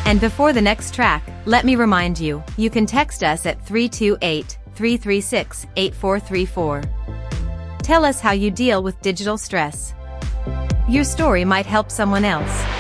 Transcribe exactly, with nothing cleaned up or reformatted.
And before the next track, let me remind you, you can text us at three two eight, three three six, eight four three four. Tell us how you deal with digital stress. Your story might help someone else.